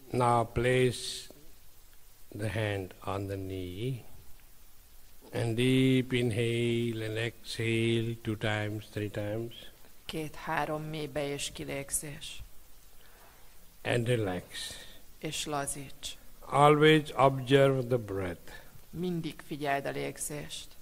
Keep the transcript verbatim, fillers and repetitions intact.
Now place the hand on the knee and deep inhale and exhale two times, three times. Két-három mély be- és kilégzés. And relax. És lazíts. Always observe the breath. Mindig figyeld a légzést.